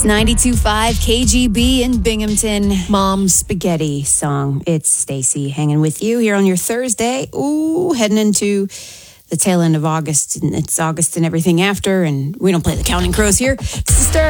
It's 92.5 KGB in Binghamton. Mom's Spaghetti song. It's Stacy hanging with you here on your Thursday. Ooh, heading into the tail end of August. And it's August and everything after. And we don't play the Counting Crows here. It's the Stir.